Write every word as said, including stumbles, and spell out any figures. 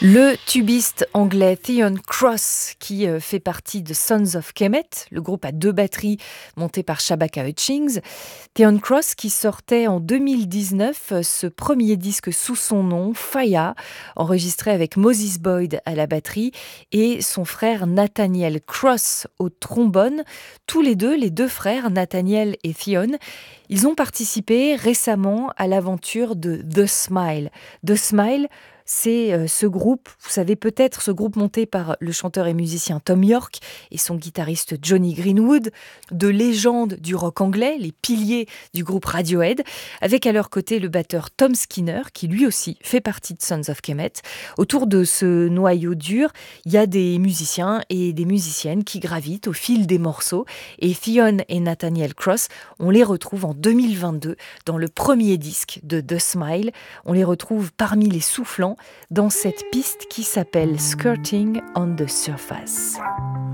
Le tubiste anglais Theon Cross, qui euh, fait partie de Sons of Kemet, le groupe à deux batteries monté par Shabaka Hutchings. Theon Cross qui sortait en deux mille dix-neuf euh, ce premier disque sous son nom, Faya, enregistré avec Moses Boyd à la batterie et son frère Nathaniel Cross au trombone. Tous les deux, les deux frères, Nathaniel et Theon, ils ont participé récemment à l'aventure de The Smile. The Smile, c'est euh, ce groupe, vous savez peut-être, ce groupe monté par le chanteur et musicien Thom Yorke et son guitariste Jonny Greenwood, de légendes du rock anglais, les piliers du groupe Radiohead, avec à leur côté le batteur Tom Skinner, qui lui aussi fait partie de Sons of Kemet. Autour de ce noyau dur, il y a des musiciens et des musiciennes qui gravitent au fil des morceaux. Et Theon et Nathaniel Cross, on les retrouve en deux mille vingt-deux dans le premier disque de The Smile. On les retrouve parmi les soufflants dans cette piste qui s'appelle Skirting on the Surface.